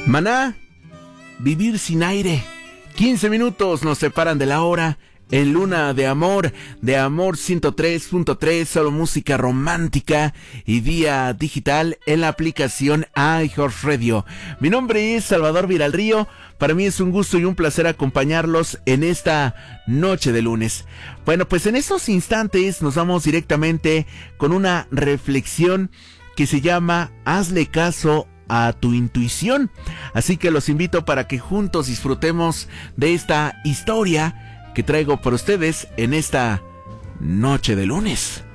Maná, vivir sin aire. 15 minutos nos separan de la hora. En Luna de Amor 103.3, solo música romántica y vía digital en la aplicación iHeartRadio. Mi nombre es Salvador Viralrío. Para mí es un gusto y un placer acompañarlos en esta noche de lunes. Bueno, pues en estos instantes nos vamos directamente con una reflexión que se llama Hazle caso a tu intuición. Así que los invito para que juntos disfrutemos de esta historia que traigo para ustedes en esta noche de lunes.